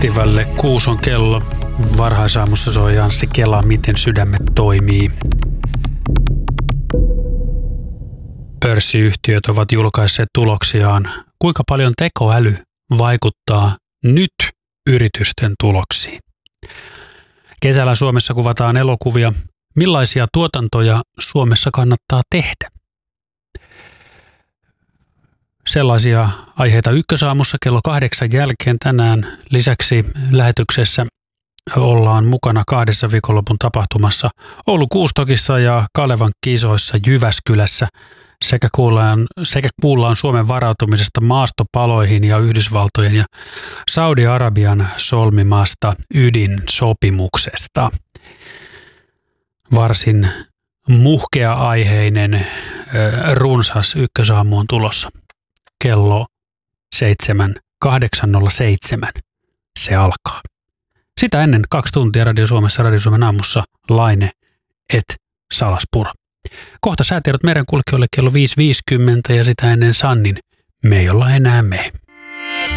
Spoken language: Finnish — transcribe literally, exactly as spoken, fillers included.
etsivälle kuusi on kello. Varhaisaamussa soi Anssi Kela, miten sydämet toimii. Pörssiyhtiöt ovat julkaisseet tuloksiaan. Kuinka paljon tekoäly vaikuttaa nyt yritysten tuloksiin? Kesällä Suomessa kuvataan elokuvia. Millaisia tuotantoja Suomessa kannattaa tehdä? Sellaisia aiheita Ykkösaamussa kello kahdeksan jälkeen tänään. Lisäksi lähetyksessä ollaan mukana kahdessa viikonlopun tapahtumassa Oulun Kuustokissa ja Kalevan kisoissa Jyväskylässä. Sekä kuullaan, sekä kuullaan Suomen varautumisesta maastopaloihin ja Yhdysvaltojen ja Saudi-Arabian solmimasta ydinsopimuksesta. Varsin muhkea-aiheinen runsas Ykkösaamu on tulossa. Kello seitsemän, kahdeksan nolla seitsemän se alkaa. Sitä ennen kaksi tuntia Radio Suomessa, Radio Suomen aamussa Laine et Salaspuro. Kohta säätiedot merenkulkijoille kello viisi viisikymmentä ja sitä ennen Sannin Me ei olla enää me.